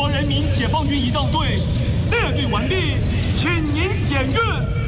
国人民解放军仪仗队列队完毕，请您检阅。